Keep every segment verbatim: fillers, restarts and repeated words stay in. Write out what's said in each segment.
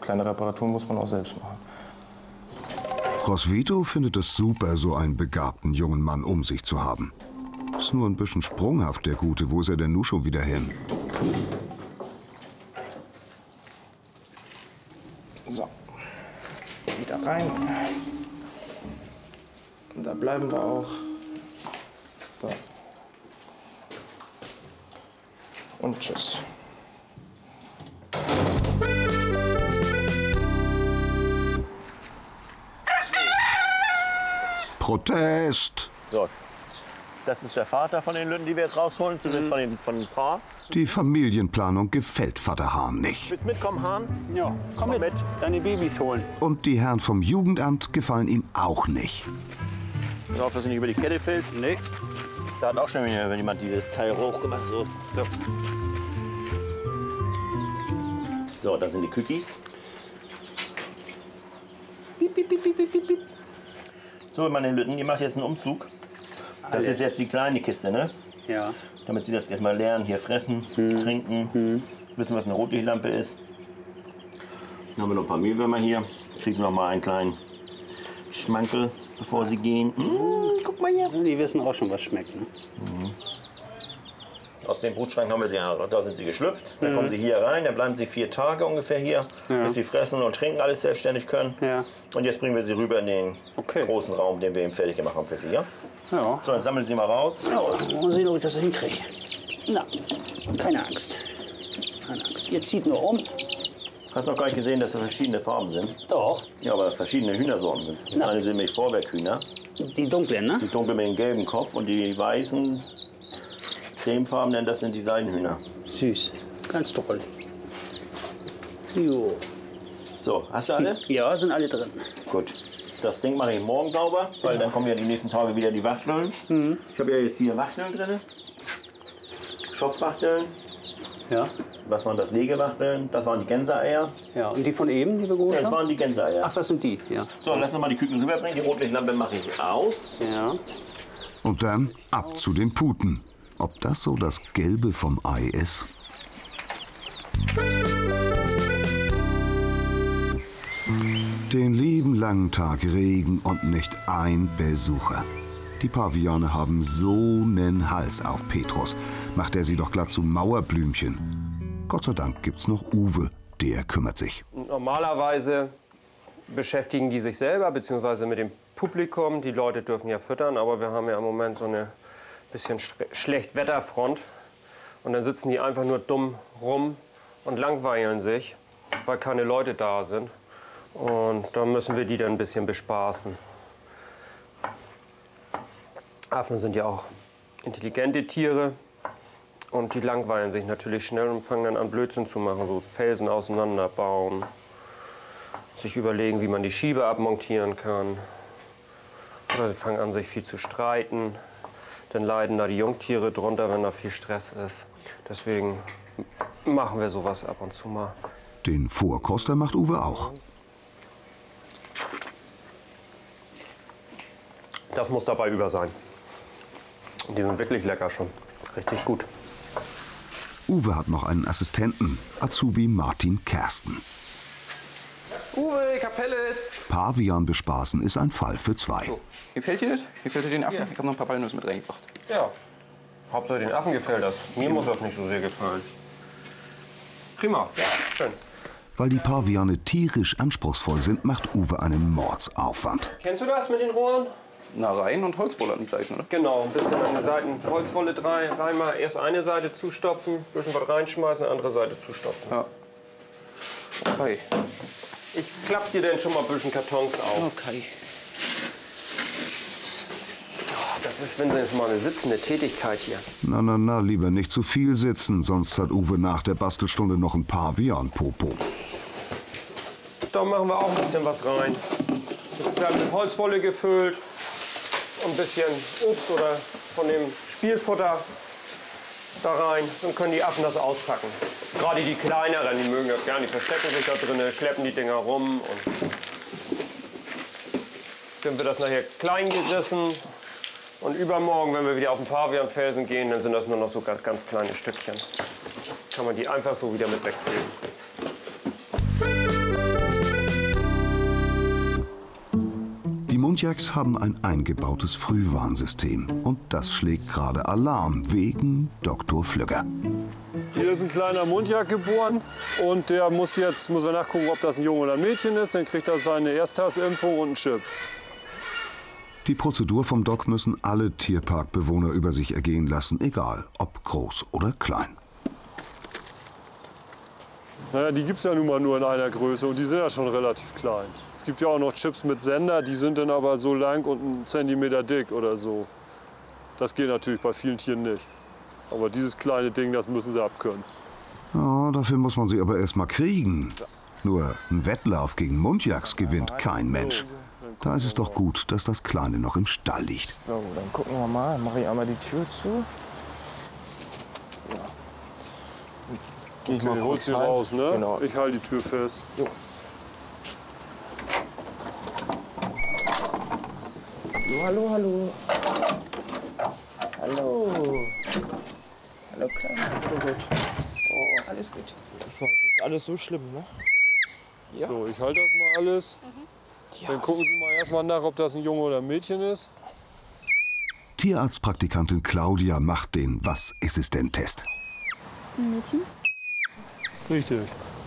kleine Reparaturen muss man auch selbst machen. Roswitho findet es super, so einen begabten jungen Mann um sich zu haben. Ist nur ein bisschen sprunghaft, der Gute. Wo ist er denn nun schon wieder hin? So, wieder rein. Und da bleiben wir auch. So. Und tschüss. Protest! So, das ist der Vater von den Lütten, die wir jetzt rausholen. Du bist von dem von dem Paar. Die Familienplanung gefällt Vater Hahn nicht. Willst du mitkommen, Hahn? Ja, komm mit. mit. Deine Babys holen. Und die Herren vom Jugendamt gefallen ihm auch nicht. Darauf, dass du nicht über die Kette fällst? Nee. Da hat auch schon wieder jemand dieses Teil hochgemacht. So. So. So, da sind die Cookies. Piep, piep, piep, piep, piep, piep. So, meine Lütten, ihr macht jetzt einen Umzug. Das Alle. ist jetzt die kleine Kiste, ne? Ja. Damit sie das erstmal lernen, hier fressen, hm. trinken, hm. wissen, was eine Rotlichtlampe ist. Dann haben wir noch ein paar Mehlwürmer hier. Kriegen sie noch mal einen kleinen Schmankel, bevor sie gehen. Mmh, guck mal hier. Die wissen auch schon, was schmeckt. Ne? Mhm. Aus dem Brutschrank haben wir sie, da sind sie geschlüpft. Dann mhm. kommen sie hier rein, dann bleiben sie vier Tage ungefähr hier, ja. bis sie fressen und trinken, alles selbstständig können. Ja. Und jetzt bringen wir sie rüber in den okay. großen Raum, den wir eben fertig gemacht haben für sie. Ja? Ja. So, dann sammeln Sie mal raus. Ja, mal sehen, ob ich das hinkriege. Na, keine Angst. Keine Angst. Ihr zieht nur um. Hast du noch gar nicht gesehen, dass da verschiedene Farben sind? Doch. Ja, aber verschiedene Hühnersorten sind. Das eine sind nämlich Vorwerkhühner. Die dunklen, ne? Die dunklen mit dem gelben Kopf und die weißen, cremefarbenen, das sind die Seidenhühner. Süß. Ganz toll. Jo. So, hast du alle? Ja, sind alle drin. Gut. Das Ding mache ich morgen sauber, weil ja. dann kommen ja die nächsten Tage wieder die Wachteln. Mhm. Ich habe ja jetzt hier Wachteln drin. Schopfwachteln. Ja. Was waren das? Legewachteln. Das waren die Gänseeier. Ja, und die von eben, die wir geholt haben? Ja, das waren die Gänseeier. Ach, das sind die, ja. So, lass uns mal die Küken rüberbringen. Die Rotlichtlampe mache ich aus. Ja. Und dann ab zu den Puten. Ob das so das Gelbe vom Ei ist? Den lieben langen Tag Regen und nicht ein Besucher. Die Paviane haben so nen Hals auf Petrus. Macht er sie doch glatt zu Mauerblümchen. Gott sei Dank gibt's noch Uwe, der kümmert sich. Normalerweise beschäftigen die sich selber, beziehungsweise mit dem Publikum. Die Leute dürfen ja füttern, aber wir haben ja im Moment so eine bisschen schlecht Wetterfront. Und dann sitzen die einfach nur dumm rum und langweilen sich, weil keine Leute da sind. Und da müssen wir die dann ein bisschen bespaßen. Affen sind ja auch intelligente Tiere und die langweilen sich natürlich schnell und fangen dann an Blödsinn zu machen, so Felsen auseinanderbauen, sich überlegen, wie man die Schiebe abmontieren kann. Oder sie fangen an, sich viel zu streiten. Dann leiden da die Jungtiere drunter, wenn da viel Stress ist. Deswegen machen wir sowas ab und zu mal. Den Vorkoster macht Uwe auch. Das muss dabei über sein. Die sind wirklich lecker schon. Richtig gut. Uwe hat noch einen Assistenten, Azubi Martin Kersten. Uwe, ich hab Pellets. Pavian bespaßen ist ein Fall für zwei. So, gefällt dir das? Gefällt dir den Affen? Ja. Ich habe noch ein paar Walnüsse mit reingebracht. Ja. Hauptsache den Affen gefällt das. Mir muss das nicht so sehr gefallen. Prima. Ja, schön. Weil die Paviane tierisch anspruchsvoll sind, macht Uwe einen Mordsaufwand. Kennst du das mit den Rohren? Na, rein und Holzwolle an die Seiten, oder? Genau, ein bisschen an die Seiten Holzwolle drei, dreimal erst eine Seite zustopfen, ein bisschen was reinschmeißen, eine andere Seite zustopfen. Ja. Okay. Ich klapp dir denn schon mal ein bisschen Kartons auf. Okay. Oh, das ist, wenn das mal eine sitzende Tätigkeit hier. Na, na, na, lieber nicht zu viel sitzen, sonst hat Uwe nach der Bastelstunde noch ein Pavian-Popo. Da machen wir auch ein bisschen was rein. Wir haben mit Holzwolle gefüllt. Ein bisschen Obst oder von dem Spielfutter da rein. Dann können die Affen das auspacken. Gerade die kleineren, die mögen das gerne. Die verstecken sich da drin, schleppen die Dinger rum. Und dann wird das nachher klein gerissen. Und übermorgen, wenn wir wieder auf den Pavianfelsen gehen, dann sind das nur noch so ganz, ganz kleine Stückchen. Kann man die einfach so wieder mit wegfüllen. Muntjacs haben ein eingebautes Frühwarnsystem. Und das schlägt gerade Alarm wegen Doktor Flügger. Hier ist ein kleiner Muntjak geboren und der muss jetzt muss er nachgucken, ob das ein Junge oder ein Mädchen ist. Dann kriegt er seine Ersttastimpfung und einen Chip. Die Prozedur vom Doc müssen alle Tierparkbewohner über sich ergehen lassen, egal ob groß oder klein. Naja, die gibt es ja nun mal nur in einer Größe und die sind ja schon relativ klein. Es gibt ja auch noch Chips mit Sender, die sind dann aber so lang und einen Zentimeter dick oder so. Das geht natürlich bei vielen Tieren nicht. Aber dieses kleine Ding, das müssen sie abkönnen. Oh, dafür muss man sie aber erst mal kriegen. Nur ein Wettlauf gegen Muntjaks gewinnt kein Mensch. Da ist es doch gut, dass das Kleine noch im Stall liegt. So, dann gucken wir mal. Dann mache ich einmal die Tür zu. So. Geh ich Okay, mal holst sie rein. raus, ne? Genau. Ich halte die Tür fest. Jo. Hallo, hallo, hallo. Hallo. Hallo, Kleiner. Hallo, gut. Oh, alles gut. Ich weiß, es ist alles so schlimm, ne? Ja. So, ich halte das mal alles. Ja, Dann gucken Sie mal erstmal nach, ob das ein Junge oder ein Mädchen ist. Tierarztpraktikantin Claudia macht den Was-ist-es-denn-Test. Ein Mädchen? Richtig.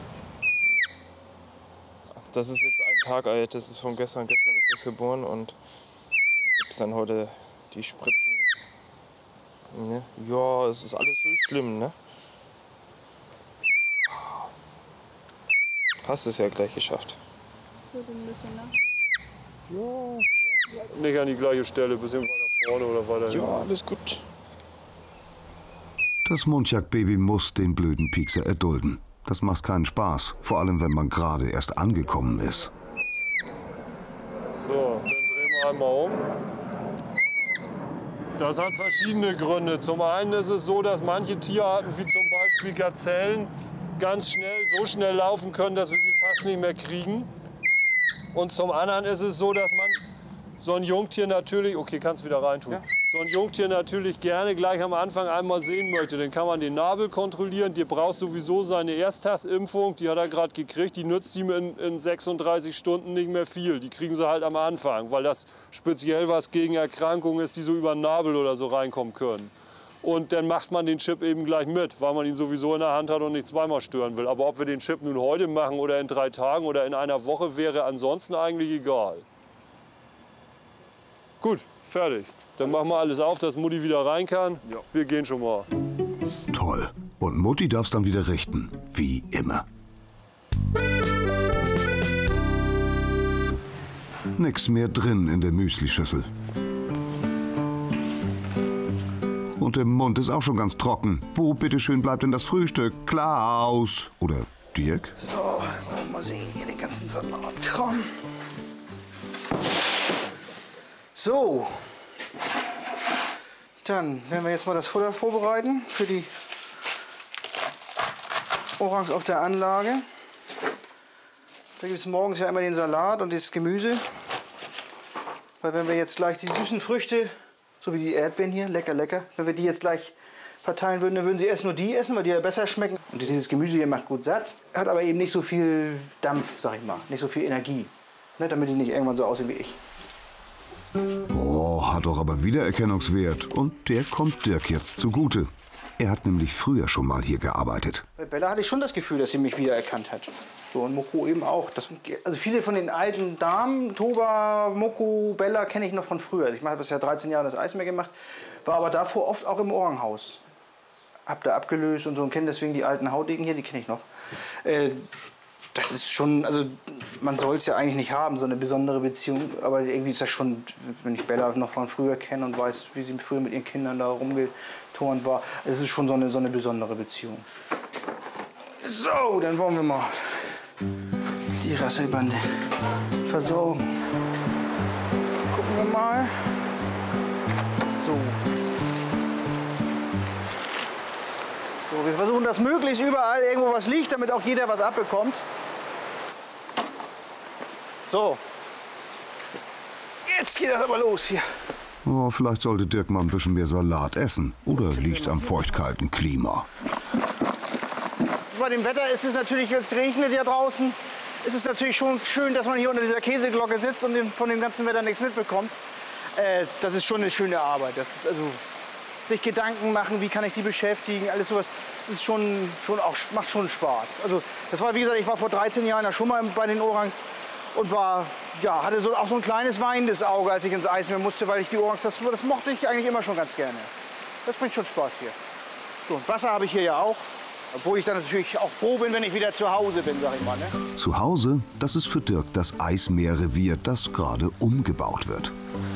Das ist jetzt ein Tag alt, das ist von gestern. Gestern ist es geboren und gibt es dann heute die Spritzen. Ne? Ja, es ist alles so schlimm, ne? Hast es ja gleich geschafft. Ein bisschen nach. Ja, Nicht an die gleiche Stelle, bisschen weiter vorne oder weiter hinten. ja, alles gut. Das Muntjak-Baby muss den blöden Piekser erdulden. Das macht keinen Spaß, vor allem wenn man gerade erst angekommen ist. So, dann drehen wir einmal um. Das hat verschiedene Gründe. Zum einen ist es so, dass manche Tierarten, wie zum Beispiel Gazellen, ganz schnell so schnell laufen können, dass wir sie fast nicht mehr kriegen. Und zum anderen ist es so, dass man so ein Jungtier natürlich, okay, kannst wieder reintun, ja. so ein Jungtier natürlich gerne gleich am Anfang einmal sehen möchte. Dann kann man den Nabel kontrollieren. Der braucht sowieso seine Ersttastimpfung, die hat er gerade gekriegt. Die nützt ihm in, in sechsunddreißig Stunden nicht mehr viel. Die kriegen sie halt am Anfang, weil das speziell was gegen Erkrankungen ist, die so über den Nabel oder so reinkommen können. Und dann macht man den Chip eben gleich mit, weil man ihn sowieso in der Hand hat und nicht zweimal stören will. Aber ob wir den Chip nun heute machen oder in drei Tagen oder in einer Woche, wäre ansonsten eigentlich egal. Gut, fertig. Dann machen wir alles auf, dass Mutti wieder rein kann. Ja. Wir gehen schon mal. Toll. Und Mutti darf's dann wieder richten, wie immer. Nix mehr drin in der Müslischüssel. Und der Mund ist auch schon ganz trocken. Wo bitteschön bleibt denn das Frühstück? Klaus oder Dirk? So, dann wollen wir mal sehen, hier den ganzen Salat. Komm. So. Dann werden wir jetzt mal das Futter vorbereiten für die Orangs auf der Anlage. Da gibt es morgens ja immer den Salat und das Gemüse. Weil wenn wir jetzt gleich die süßen Früchte, so wie die Erdbeeren hier, lecker, lecker, wenn wir die jetzt gleich verteilen würden, dann würden sie erst nur die essen, weil die ja besser schmecken. Und dieses Gemüse hier macht gut satt, hat aber eben nicht so viel Dampf, sag ich mal, nicht so viel Energie, ne, damit die nicht irgendwann so aussehen wie ich. Oh, hat doch aber Wiedererkennungswert. Und der kommt Dirk jetzt zugute. Er hat nämlich früher schon mal hier gearbeitet. Bei Bella hatte ich schon das Gefühl, dass sie mich wiedererkannt hat. So, und Moko eben auch. Das, also viele von den alten Damen, Toba, Moko, Bella, kenne ich noch von früher. Ich habe bisher dreizehn Jahre das Eismeer gemacht, war aber davor oft auch im Ohrenhaus. Hab da abgelöst und so und kenne deswegen die alten Haudegen hier, die kenne ich noch. Äh, das ist schon, also man soll es ja eigentlich nicht haben, so eine besondere Beziehung, aber irgendwie ist das schon, wenn ich Bella noch von früher kenne und weiß, wie sie früher mit ihren Kindern da rumgeturnt war, es ist schon so eine, so eine besondere Beziehung. So, dann wollen wir mal die Rasselbande versorgen. Gucken wir mal. So. So, wir versuchen, dass möglichst überall irgendwo was liegt, damit auch jeder was abbekommt. So. Jetzt geht das aber los hier. Oh, vielleicht sollte Dirk mal ein bisschen mehr Salat essen. Oder liegt's am feuchtkalten Klima? Bei dem Wetter ist es natürlich, wenn es regnet ja draußen, ist es natürlich schon schön, dass man hier unter dieser Käseglocke sitzt und von dem ganzen Wetter nichts mitbekommt. Äh, das ist schon eine schöne Arbeit. Das ist also sich Gedanken machen, wie kann ich die beschäftigen, alles sowas. Das ist schon, schon auch, macht schon Spaß. Also das war, wie gesagt, ich war vor dreizehn Jahren ja schon mal bei den Orangs und war, ja, hatte so, auch so ein kleines weinendes Auge, als ich ins Eismeer musste, weil ich die Orangs, das, das mochte ich eigentlich immer schon ganz gerne. Das bringt schon Spaß hier. So, und Wasser habe ich hier ja auch, obwohl ich dann natürlich auch froh bin, wenn ich wieder zu Hause bin, sag ich mal. Ne? Zu Hause, das ist für Dirk das Eismeerrevier, das gerade umgebaut wird.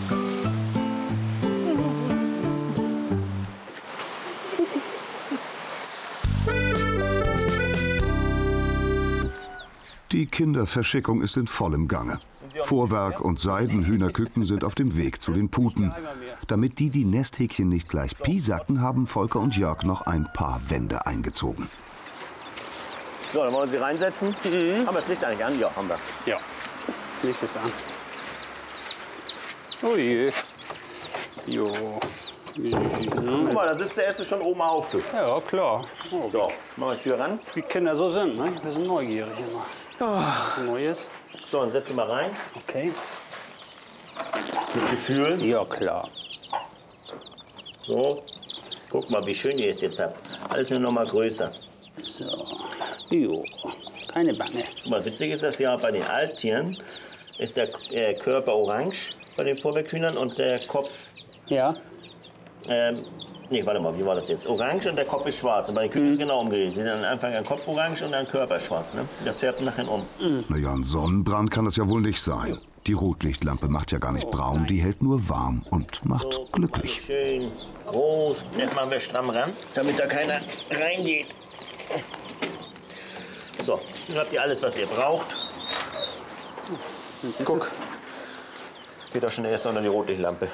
Die Kinderverschickung ist in vollem Gange. Vorwerk und Seidenhühnerküken sind auf dem Weg zu den Puten. Damit die die Nesthäkchen nicht gleich piesacken, haben Volker und Jörg noch ein paar Wände eingezogen. So, dann wollen wir sie reinsetzen. Mhm. Haben wir das Licht eigentlich an? Ja, haben wir. Ja, Licht ist an. Oh je. Jo. Guck mal, dann sitzt der erste schon oben auf. Du. Ja, klar. Oh. So, machen wir die Tür ran. Wie Kinder so sind, ne? Wir sind neugierig immer. Oh. Neues. So, dann setz sie mal rein. Okay. Mit Gefühl. Ja, klar. So, guck mal, wie schön ihr es jetzt habt. Alles nur noch mal größer. So, jo, keine Bange. Guck mal, witzig ist das ja, bei den Alttieren ist der äh, Körper orange bei den Vorwerkhühnern und der Kopf. Ja. Ähm, nee, warte mal, wie war das jetzt? Orange und der Kopf ist schwarz. Und bei den Küken ist es genau umgedreht. Die sind am Anfang ein Kopf orange und ein Körper schwarz. Ne? Das färbt nachher um. Mhm. Na ja, ein Sonnenbrand kann das ja wohl nicht sein. Die Rotlichtlampe macht ja gar nicht braun, die hält nur warm und macht so, glücklich. Also schön groß. Jetzt machen wir stramm ran, damit da keiner reingeht. So, dann habt ihr alles, was ihr braucht. Guck, geht auch schon erst unter die Rotlichtlampe.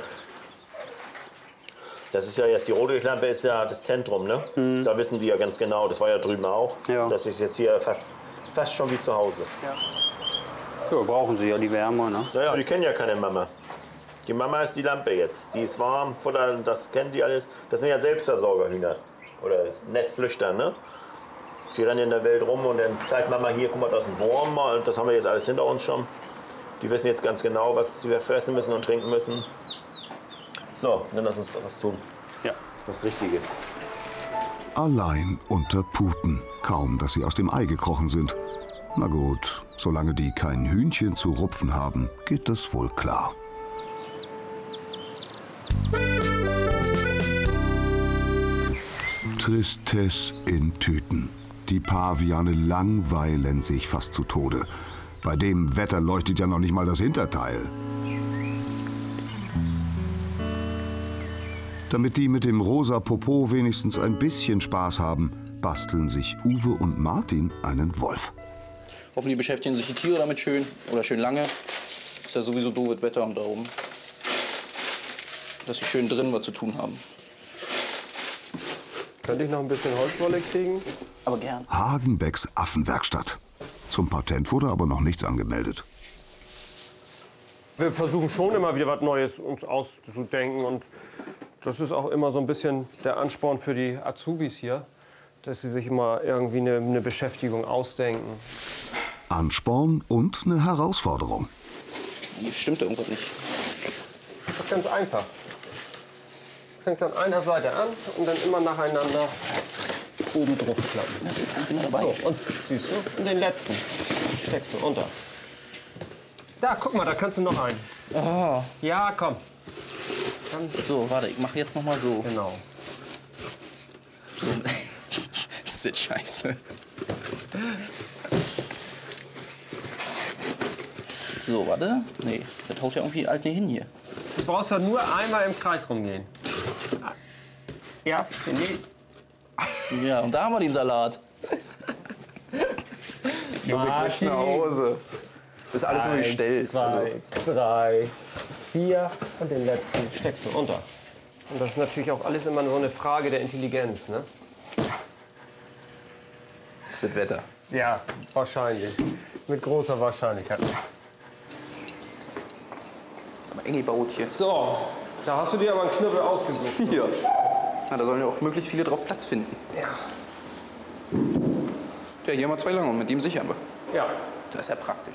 Das ist ja jetzt, die Rotlichtlampe ist ja das Zentrum, ne? Mhm. Da wissen die ja ganz genau, das war ja drüben auch. Ja. Das ist jetzt hier fast, fast schon wie zu Hause. Ja. Ja, brauchen sie ja die Wärme, ne? Naja, die kennen ja keine Mama. Die Mama ist die Lampe jetzt. Die ist warm, Futter, das kennen die alles. Das sind ja Selbstversorgerhühner oder Nestflüchter, ne? Die rennen in der Welt rum und dann zeigt Mama hier, guck mal, das ist ein Wurm. Und das haben wir jetzt alles hinter uns schon. Die wissen jetzt ganz genau, was wir fressen müssen und trinken müssen. So, dann lass uns was tun. Ja. Was Richtiges. Allein unter Puten. Kaum, dass sie aus dem Ei gekrochen sind. Na gut, solange die kein Hühnchen zu rupfen haben, geht das wohl klar. Tristesse in Tüten. Die Paviane langweilen sich fast zu Tode. Bei dem Wetter leuchtet ja noch nicht mal das Hinterteil. Damit die mit dem rosa Popo wenigstens ein bisschen Spaß haben, basteln sich Uwe und Martin einen Wolf. Hoffentlich beschäftigen sich die Tiere damit schön oder schön lange. Ist ja sowieso doofes Wetter da oben. Dass sie schön drin was zu tun haben. Könnte ich noch ein bisschen Holzwolle kriegen? Aber gern. Hagenbecks Affenwerkstatt. Zum Patent wurde aber noch nichts angemeldet. Wir versuchen schon immer wieder was Neues uns auszudenken. Und das ist auch immer so ein bisschen der Ansporn für die Azubis hier, dass sie sich immer irgendwie eine, eine Beschäftigung ausdenken. Ansporn und eine Herausforderung. Hier stimmt irgendwas nicht. Das ist ganz einfach. Du fängst an einer Seite an und dann immer nacheinander oben drauf klappen. Ja, ich bin dabei. So, und siehst du, und den letzten steckst du unter. Da, guck mal, da kannst du noch einen. Oh. Ja, komm. Dann so, warte, ich mache jetzt noch mal so. Genau. So. Das ist jetzt scheiße. So, warte. Nee, der taucht ja irgendwie alt nicht hin hier. Du brauchst doch nur einmal im Kreis rumgehen. Ja, demnächst. Ja, und da haben wir den Salat. Junge, ich möchte nach Hause. Das ist alles nur gestellt. Zwei, also. drei, vier und den letzten steckst du unter. Und das ist natürlich auch alles immer so eine Frage der Intelligenz, ne? Das ist das Wetter. Ja, wahrscheinlich. Mit großer Wahrscheinlichkeit. Das ist aber eng gebaut hier. So, da hast du dir aber einen Knüppel ausgesucht. Hier. Na, da sollen ja auch möglichst viele drauf Platz finden. Ja. Ja, hier haben wir zwei lange und mit dem sichern wir. Ja, Das ist ja praktisch.